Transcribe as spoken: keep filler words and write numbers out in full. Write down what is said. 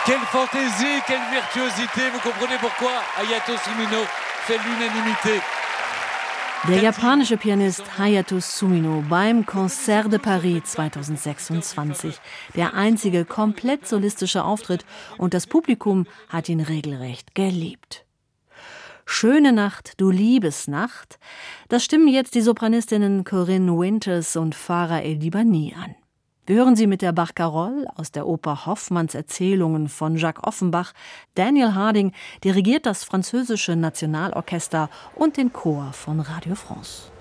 Quelle fantaisie, quelle virtuosité. Vous comprenez pourquoi Hayato Sumino fait l'unanimité. Der japanische Pianist Hayato Sumino beim Concert de Paris zweitausendsechsundzwanzig. Der einzige komplett solistische Auftritt und das Publikum hat ihn regelrecht geliebt. Schöne Nacht, du Liebesnacht, das stimmen jetzt die Sopranistinnen Corinne Winters und Farah El-Libani an. Wir hören sie mit der Barcarolle aus der Oper Hoffmanns Erzählungen von Jacques Offenbach. Daniel Harding dirigiert das französische Nationalorchester und den Chor von Radio France.